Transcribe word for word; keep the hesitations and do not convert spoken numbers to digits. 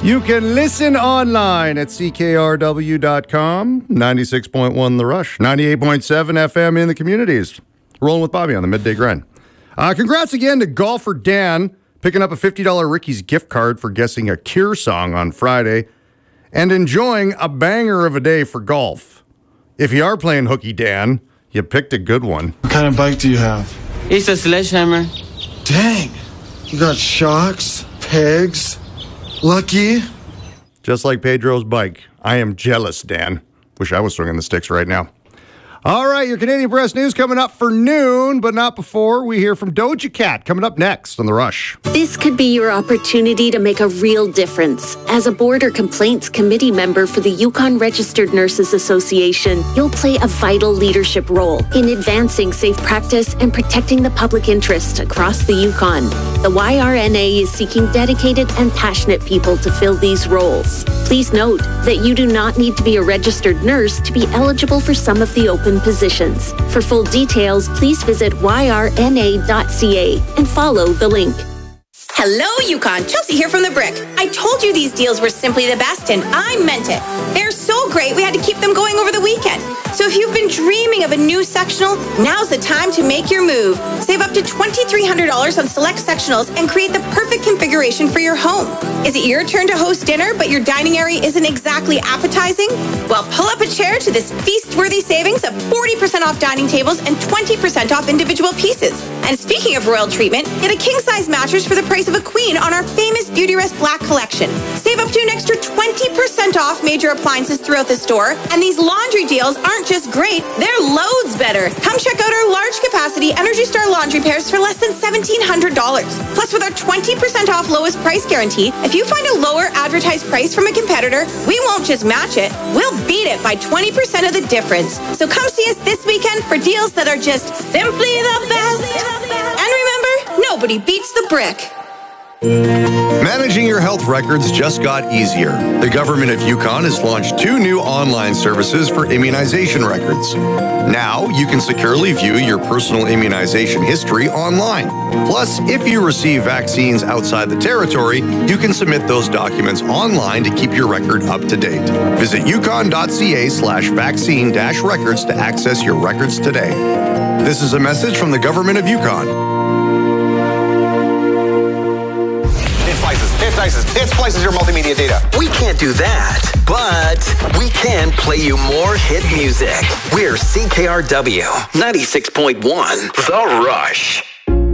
You can listen online at C K R W dot com, ninety-six point one The Rush, ninety-eight point seven F M in the communities. Rolling with Bobby on the Midday Grind. Uh, congrats again to golfer Dan, picking up a fifty dollars Ricky's gift card for guessing a Cure song on Friday, and enjoying a banger of a day for golf. If you are playing hooky, Dan, you picked a good one. What kind of bike do you have? It's a sledgehammer. Dang, you got shocks, pegs, lucky. Just like Pedro's bike. I am jealous, Dan. Wish I was swinging the sticks right now. All right, your Canadian Press News coming up for noon, but not before. We hear from Doja Cat coming up next on The Rush. This could be your opportunity to make a real difference. As a Border Complaints Committee member for the Yukon Registered Nurses Association, you'll play a vital leadership role in advancing safe practice and protecting the public interest across the Yukon. The Y R N A is seeking dedicated and passionate people to fill these roles. Please note that you do not need to be a registered nurse to be eligible for some of the open positions. For full details, please visit Y R N A dot C A and follow the link. Hello, Yukon. Chelsea here from The Brick. I told you these deals were simply the best, and I meant it. They're so great, we had to keep them going over the weekend. So if you've been dreaming of a new sectional, now's the time to make your move. Save up to twenty-three hundred dollars on select sectionals and create the perfect configuration for your home. Is it your turn to host dinner, but your dining area isn't exactly appetizing? Well, pull up a chair to this feast-worthy savings of forty percent off dining tables and twenty percent off individual pieces. And speaking of royal treatment, get a king-size mattress for the price of a queen on our famous Beautyrest Black collection. Save up to an extra twenty percent off major appliances throughout the store. And these laundry deals aren't just great, they're loads better. Come check out our large capacity Energy Star laundry pairs for less than seventeen hundred dollars. Plus, with our twenty percent off lowest price guarantee, if you find a lower advertised price from a competitor, we won't just match it, we'll beat it by twenty percent of the difference. So come see us this weekend for deals that are just simply the best. And remember, nobody beats The Brick. Managing your health records just got easier. The government of Yukon has launched two new online services for immunization records. Now, you can securely view your personal immunization history online. Plus, if you receive vaccines outside the territory, you can submit those documents online to keep your record up to date. Visit yukon dot C A slash vaccine dash records to access your records today. This is a message from the government of Yukon. It slices, it splices your multimedia data. We can't do that, but we can play you more hit music. We're C K R W ninety-six point one The Rush.